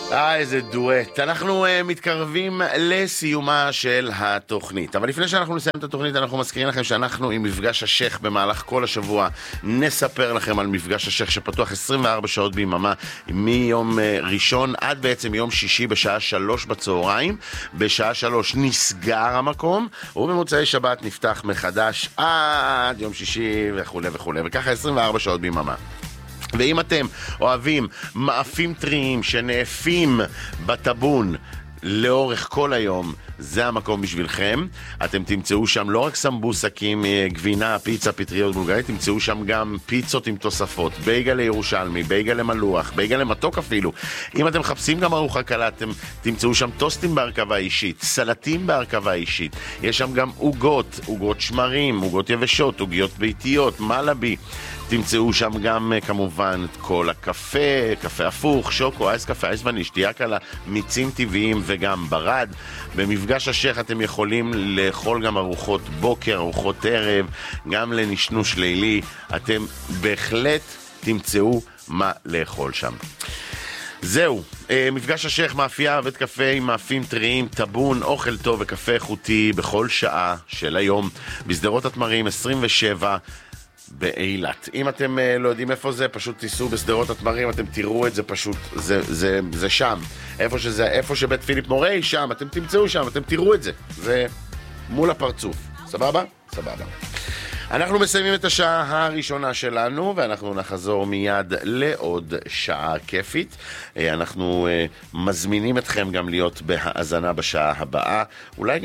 איזה דואט. אנחנו מתקרבים לסיומה של התוכנית. אבל לפני שאנחנו נסיים את התוכנית, אנחנו מזכירים לכם שאנחנו עם מפגש השייך במהלך כל השבוע. נספר לכם על מפגש השייך שפתוח 24 שעות ביממה, מיום ראשון עד בעצם יום שישי בשעה 3 בצהריים. בשעה 3 נסגר המקום, ובמוצאי שבת נפתח מחדש עד יום שישי וכו' וכו'. וככה 24 שעות ביממה. ואם אתם אוהבים מאפים טריים שנאפים בטבון לאורך כל היום, זה המקום בשבילכם. אתם תמצאו שם לא רק סמבוסקים, גבינה, פיצה, פטריות בולגרית, תמצאו שם גם פיצות עם תוספות, בייגל לירושלמי, בייגל למלוח, בייגל למתוק אפילו. אם אתם מחפשים גם ארוחה קלה, אתם תמצאו שם טוסטים בהרכבה אישית, סלטים בהרכבה אישית, יש שם גם עוגות, עוגות שמרים, עוגות יבשות, עוגיות ביתיות, מלאבי. תמצאו שם גם כמובן את כל הקפה, קפה הפוך, שוקו, אייס קפה, אייס וניש, שתייה קלה, מיצים טבעיים וגם ברד. במפגש השייך אתם יכולים לאכול גם ארוחות בוקר, ארוחות ערב, גם לנשנוש לילי. אתם בהחלט תמצאו מה לאכול שם. זהו, מפגש השייך, מאפייה, בית קפה עם מאפים טריים, טבון, אוכל טוב וקפה איכותי בכל שעה של היום. בשדרות התמרים 27 באילת. אם אתם לא יודעים איפה זה, פשוט תיסעו בשדרות התמרים, אתם תראו את זה פשוט, זה שם. איפה שבית פיליפ מורי, שם, אתם תמצאו שם, אתם תראו את זה. זה מול הפרצוף. סבבה? סבבה. אנחנו מסיימים את השעה הראשונה שלנו, ואנחנו נחזור מיד לעוד שעה כיפית. אנחנו מזמינים אתכם גם להיות בהאזנה בשעה הבאה. אולי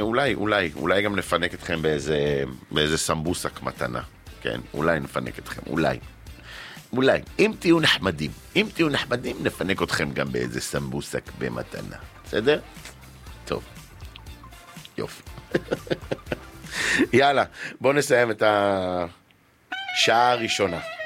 גם נפנק אתכם באיזה סמבוסק מתנה. כן, אולי נפנק אתכם, אולי. אם תהיו נחמדים, נפנק אתכם גם באיזה סמבוסק במתנה. בסדר? טוב. יופי. יאללה, בואו נסיים את השעה הראשונה.